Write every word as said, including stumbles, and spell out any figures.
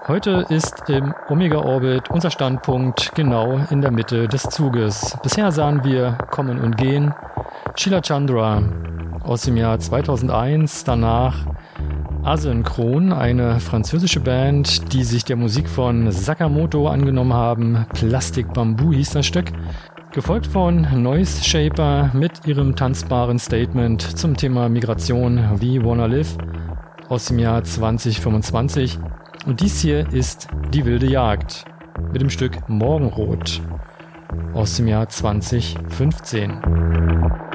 Heute ist im Omega-Orbit unser Standpunkt genau in der Mitte des Zuges. Bisher sahen wir Kommen und Gehen, Sheila Chandra aus dem Jahr zweitausendeins, danach Asynchron, eine französische Band, die sich der Musik von Sakamoto angenommen haben. Plastic Bamboo hieß das Stück. Gefolgt von Noise Shaper mit ihrem tanzbaren Statement zum Thema Migration wie Wanna Live aus dem Jahr zweitausendfünfundzwanzig. Und dies hier ist Die wilde Jagd mit dem Stück Morgenrot aus dem Jahr zweitausendfünfzehn.